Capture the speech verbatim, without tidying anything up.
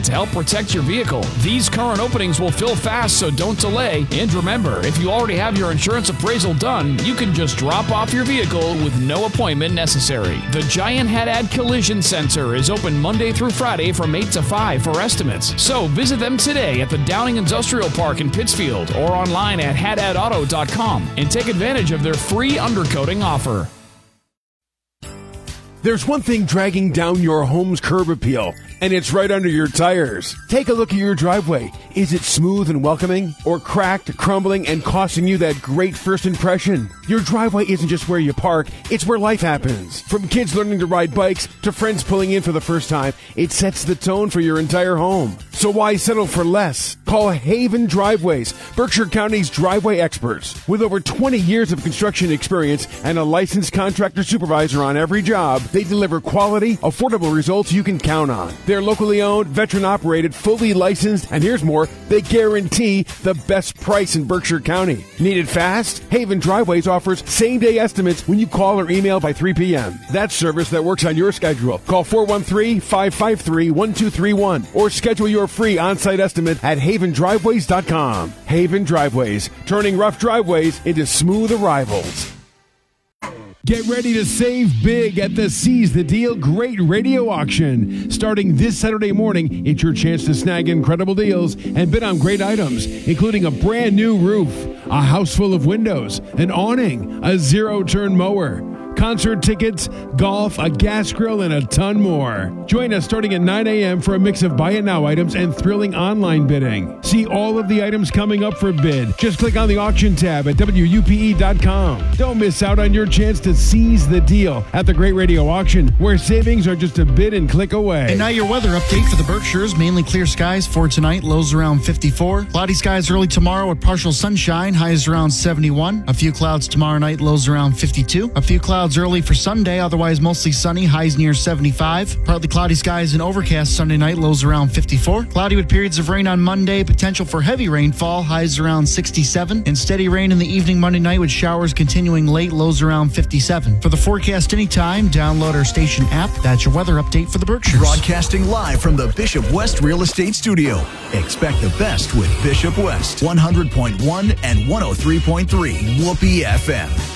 to help protect your vehicle. These current openings will fill fast, so don't delay. And remember, if you already have your insurance appraisal done, you can just drop off your vehicle with no appointment necessary. The Giant Haddad Collision Center is open Monday through Friday from eight to five for estimates. So visit them today at the Downing Industrial Park in Pittsfield or online at haddad auto dot com and take advantage of their free undercoating offer. There's one thing dragging down your home's curb appeal, and it's right under your tires. Take a look at your driveway. Is it smooth and welcoming, or cracked, crumbling, and costing you that great first impression? Your driveway isn't just where you park, it's where life happens. From kids learning to ride bikes to friends pulling in for the first time, it sets the tone for your entire home. So why settle for less? Call Haven Driveways, Berkshire County's driveway experts. With over twenty years of construction experience and a licensed contractor supervisor on every job, they deliver quality, affordable results you can count on. They're locally owned, veteran-operated, fully licensed, and here's more, they guarantee the best price in Berkshire County. Need it fast? Haven Driveways offers same-day estimates when you call or email by three p.m. That's service that works on your schedule. Call four one three, five five three, one two three one or schedule your free on-site estimate at haven driveways dot com. Haven Driveways, turning rough driveways into smooth arrivals. Get ready to save big at the Seize the Deal Great Radio Auction. Starting this Saturday morning, it's your chance to snag incredible deals and bid on great items, including a brand new roof, a house full of windows, an awning, a zero-turn mower, concert tickets, golf, a gas grill, and a ton more. Join us starting at nine a.m. for a mix of buy it now items and thrilling online bidding. See all of the items coming up for bid. Just click on the auction tab at W U P E dot com. Don't miss out on your chance to seize the deal at the Great Radio Auction, where savings are just a bid and click away. And now your weather update for the Berkshires. Mainly clear skies for tonight, lows around fifty-four. Cloudy skies early tomorrow with partial sunshine, highs around seventy-one. A few clouds tomorrow night, lows around fifty-two. A few clouds early for Sunday, otherwise mostly sunny, highs near seventy-five. Partly cloudy skies and overcast Sunday night, lows around fifty-four. Cloudy with periods of rain on Monday, potential for heavy rainfall, highs around sixty-seven. And steady rain in the evening Monday night with showers continuing late, lows around fifty-seven. For the forecast anytime, download our station app. That's your weather update for the Berkshires. Broadcasting live from the Bishop West Real Estate Studio. Expect the best with Bishop West, one hundred point one and one oh three point three Whoopee F M.